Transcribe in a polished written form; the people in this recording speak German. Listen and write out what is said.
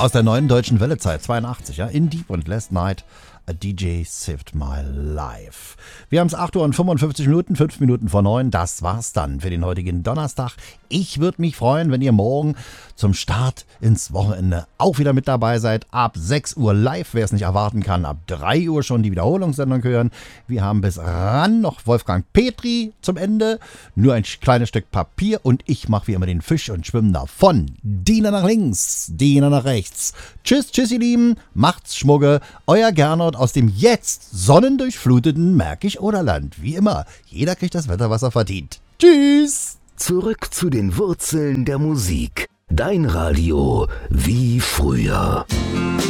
Aus der neuen deutschen Wellezeit, 82, ja. In Deep und Last Night, a DJ Saved My Life. Wir haben es 8 Uhr und 55 Minuten, 5 Minuten vor 9. Das war's dann für den heutigen Donnerstag. Ich würde mich freuen, wenn ihr morgen zum Start ins Wochenende auch wieder mit dabei seid. Ab 6 Uhr live, wer es nicht erwarten kann. Ab 3 Uhr schon die Wiederholungssendung hören. Wir haben bis ran noch Wolfgang Petri zum Ende. Nur ein kleines Stück Papier und ich mache wie immer den Fisch und schwimme davon. Diener nach links, Diener nach rechts. Tschüss, ihr Lieben. Macht's Schmugge. Euer Gernot aus dem jetzt sonnendurchfluteten Märkisch-Oderland. Wie immer, jeder kriegt das Wetter, was er verdient. Tschüss! Zurück zu den Wurzeln der Musik. Dein Radio wie früher.